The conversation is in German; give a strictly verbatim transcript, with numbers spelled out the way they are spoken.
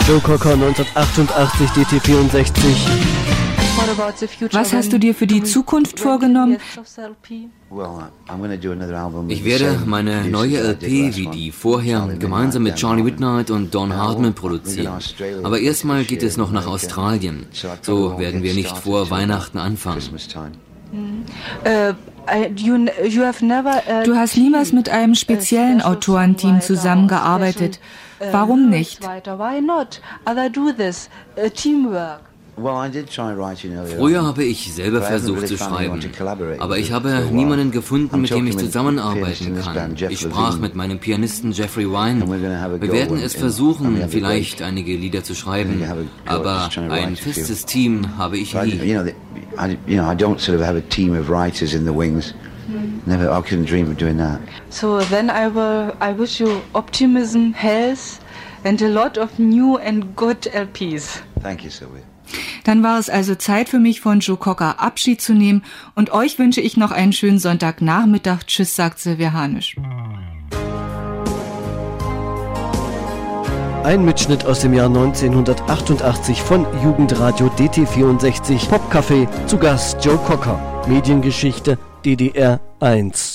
Joe Cocker, neunzehnhundertachtundachtzig, D T vierundsechzig. Was hast du dir für die Zukunft vorgenommen? Ich werde meine neue L P wie die vorher gemeinsam mit Charlie Midnight und Don Hardman produzieren. Aber erstmal geht es noch nach Australien. So werden wir nicht vor Weihnachten anfangen. Du hast niemals mit einem speziellen Autorenteam zusammengearbeitet. Warum nicht? Früher habe ich selber versucht zu schreiben, aber ich habe niemanden gefunden, mit dem ich zusammenarbeiten kann. Ich sprach mit meinem Pianisten Jeffrey Wine. Wir werden es versuchen, vielleicht einige Lieder zu schreiben, aber ein festes Team habe ich nie. Never, I couldn't dream of doing that. So then I will, I wish you optimism, health and a lot of new and good L Ps. Thank you, Sylvia. Dann war es also Zeit für mich, von Joe Cocker Abschied zu nehmen. Und euch wünsche ich noch einen schönen Sonntagnachmittag. Tschüss, sagt Sylvia Hanisch. Ein Mitschnitt aus dem Jahr neunzehnhundertachtundachtzig von Jugendradio D T vierundsechzig Popcafé. Zu Gast Joe Cocker. Mediengeschichte D D R eins.